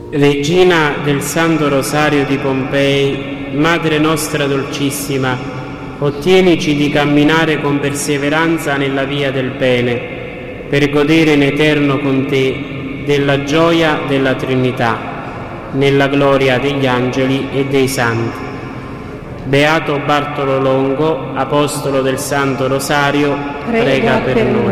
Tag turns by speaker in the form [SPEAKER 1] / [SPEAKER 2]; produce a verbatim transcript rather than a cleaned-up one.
[SPEAKER 1] Regina del Santo Rosario di Pompei, Madre nostra dolcissima, ottienici di camminare con perseveranza nella via del bene, per godere in eterno con te della gioia della Trinità, nella gloria degli angeli e dei santi. Beato Bartolo Longo, apostolo del Santo Rosario, prega, prega per noi.